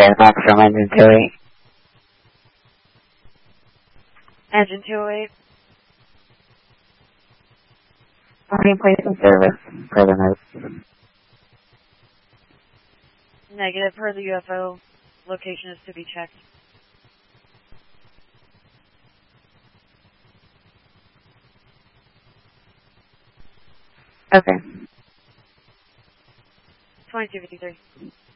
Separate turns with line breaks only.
back from engine 28.
Engine 208.
Morning, place in service, per the notes.
Negative, per the UFO. Location is to be checked.
Okay.
2253.